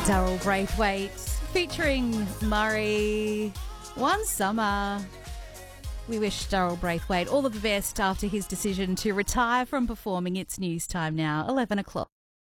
Daryl Braithwaite featuring Murray. One summer. We wish Daryl Braithwaite all of the best after his decision to retire from performing. It's news time now, 11 o'clock.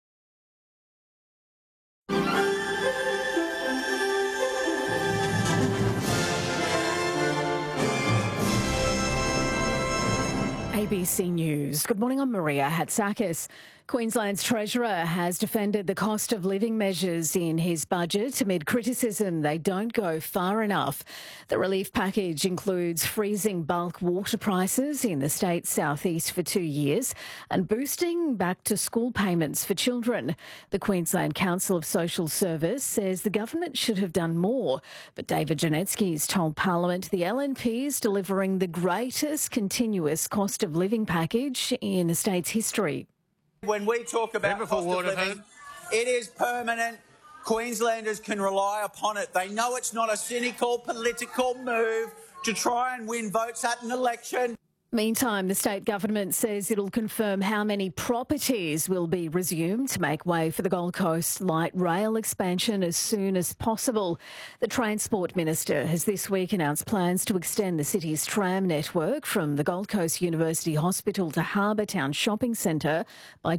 ABC News. Good morning, I'm Maria Hatzakis. Queensland's Treasurer has defended the cost of living measures in his budget amid criticism they don't go far enough. The relief package includes freezing bulk water prices in the state's southeast for 2 years and boosting back to school payments for children. The Queensland Council of Social Service says the government should have done more, but David Janetsky has told Parliament the LNP is delivering the greatest continuous cost of living package in the state's history. When we talk about cost of living, it is permanent. Queenslanders can rely upon it. They know it's not a cynical political move to try and win votes at an election. Meantime, the state government says it'll confirm how many properties will be resumed to make way for the Gold Coast light rail expansion as soon as possible. The Transport Minister has this week announced plans to extend the city's tram network from the Gold Coast University Hospital to Harbour Town Shopping Centre by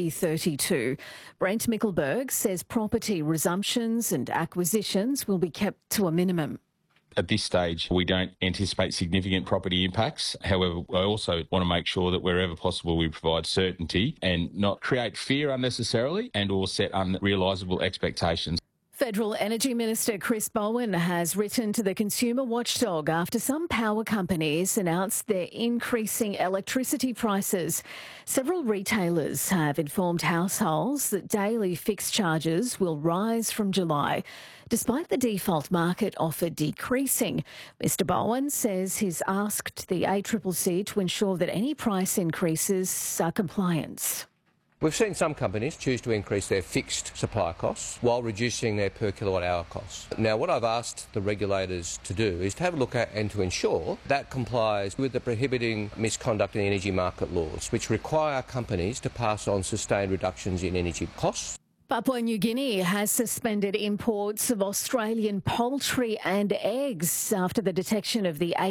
2032. Brent Mickelberg says property resumptions and acquisitions will be kept to a minimum. At this stage, we don't anticipate significant property impacts. However, I also want to make sure that wherever possible we provide certainty and not create fear unnecessarily and or set unrealisable expectations. Federal Energy Minister Chris Bowen has written to the consumer watchdog after some power companies announced they're increasing electricity prices. Several retailers have informed households that daily fixed charges will rise from July, despite the default market offer decreasing. Mr Bowen says he's asked the ACCC to ensure that any price increases are compliant. We've seen some companies choose to increase their fixed supply costs while reducing their per kilowatt hour costs. Now, what I've asked the regulators to do is to have a look at and to ensure that complies with the prohibiting misconduct in energy market laws, which require companies to pass on sustained reductions in energy costs. Papua New Guinea has suspended imports of Australian poultry and eggs after the detection of the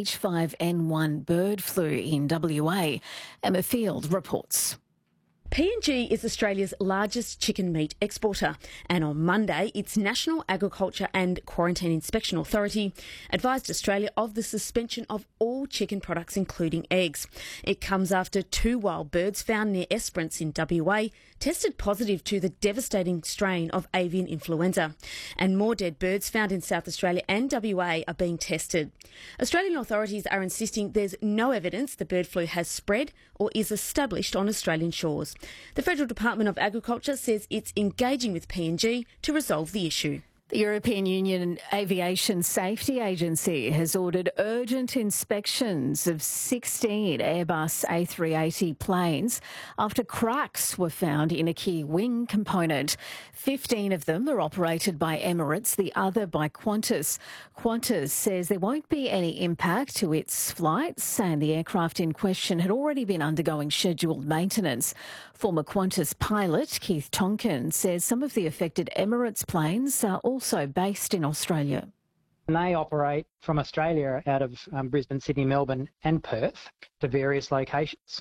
H5N1 bird flu in WA. Emma Field reports. PNG is Australia's largest chicken meat exporter, and on Monday its National Agriculture and Quarantine Inspection Authority advised Australia of the suspension of all chicken products including eggs. It comes after 2 wild birds found near Esperance in WA tested positive to the devastating strain of avian influenza, and more dead birds found in South Australia and WA are being tested. Australian authorities are insisting there's no evidence the bird flu has spread or is established on Australian shores. The Federal Department of Agriculture says it's engaging with PNG to resolve the issue. The European Union Aviation Safety Agency has ordered urgent inspections of 16 Airbus A380 planes after cracks were found in a key wing component. 15 of them are operated by Emirates, the other by Qantas. Qantas says there won't be any impact to its flights, and the aircraft in question had already been undergoing scheduled maintenance. Former Qantas pilot Keith Tonkin says some of the affected Emirates planes are also based in Australia. And they operate from Australia out of Brisbane, Sydney, Melbourne and Perth to various locations.